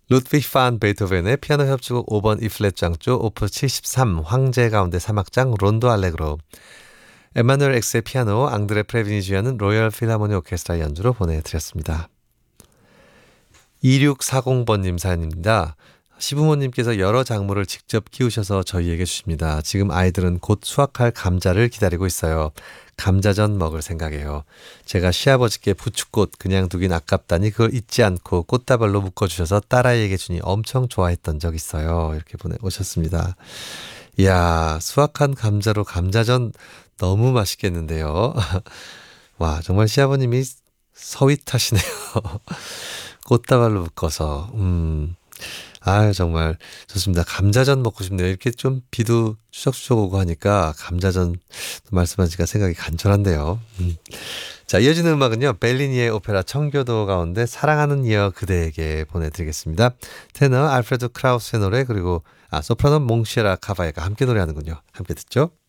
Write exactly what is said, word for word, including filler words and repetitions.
루드비히 판 베토벤의 피아노 협주곡 오 번 E플랫 장조 오프 칠십삼 황제 가운데 삼 악장 론도 알레그로 에마누엘 엑스의 피아노 앙드레 프레빈이 주연은 로열 필하모니 오케스트라 연주로 보내드렸습니다. 이육사공 번님 사연입니다. 시부모님께서 여러 작물을 직접 키우셔서 저희에게 주십니다. 지금 아이들은 곧 수확할 감자를 기다리고 있어요. 감자전 먹을 생각이에요. 제가 시아버지께 부축꽃 그냥 두긴 아깝다니 그걸 잊지 않고 꽃다발로 묶어주셔서 딸아이에게 주니 엄청 좋아했던 적 있어요. 이렇게 보내오셨습니다. 이야, 수확한 감자로 감자전 너무 맛있겠는데요. 와, 정말 시아버님이 서윗하시네요. 꽃다발로 묶어서. 음. 아 정말 좋습니다. 감자전 먹고 싶네요. 이렇게 좀 비도 추적추적 오고 하니까 감자전 말씀하시니까 생각이 간절한데요. 음. 자, 이어지는 음악은요. 벨리니의 오페라 청교도 가운데 사랑하는 이여 그대에게 보내드리겠습니다. 테너 알프레드 크라우스의 노래 그리고 아 소프라노 몽쉐라 카바에가 함께 노래하는군요. 함께 듣죠.